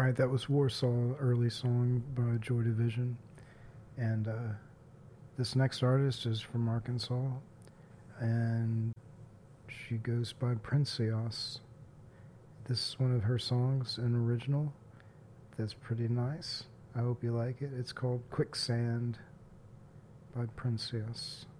Alright, that was Warsaw, early song by Joy Division. And this next artist is from Arkansas, and she goes by Princess. This is one of her songs, an original, that's pretty nice. I hope you like it. It's called Quicksand by Princess.